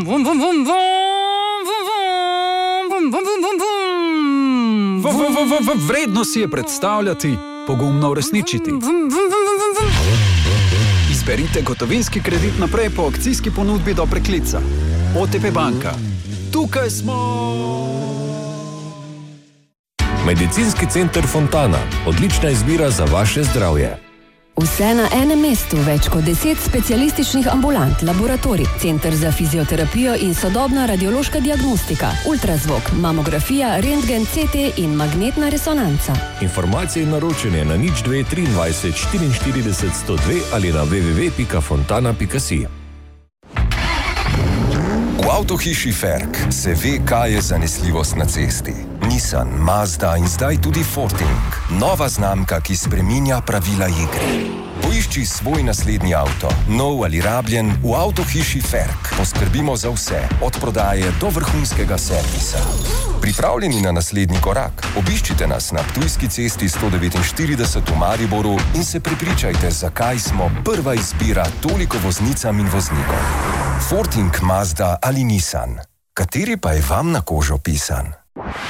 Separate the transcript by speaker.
Speaker 1: Vredno si je predstavljati, pogumno uresničiti. Izberite gotovinski kredit naprej po akcijski ponudbi do preklica. OTP banka. Tukaj smo!
Speaker 2: Medicinski center Fontana. Odlična izbira za vaše zdravje.
Speaker 3: Vse na enem mestu, več kot 10 specialističnih ambulant, laboratorij, center za fizioterapijo in sodobna radiološka diagnostika, ultrazvok, mamografija, rentgen, CT in magnetna resonanca.
Speaker 2: Informacije in naročanje na 02 23 44 102 ali na www.fontana.si.
Speaker 4: V avtohiši Ferk se ve, kaj je zanesljivost na cesti. Nissan, Mazda in zdaj tudi Forting. Nova znamka, ki spreminja pravila igre. Poišči svoj naslednji avto, nov ali rabljen, v avtohiši Ferk. Poskrbimo za vse, od prodaje do vrhunskega servisa. Pripravljeni na naslednji korak? Obiščite nas na Ptujski cesti 149 v Mariboru in se prepričajte, zakaj smo prva izbira toliko voznicam in voznikom. Forting, Mazda ali Nissan. Kateri pa je vam na kožo pisan?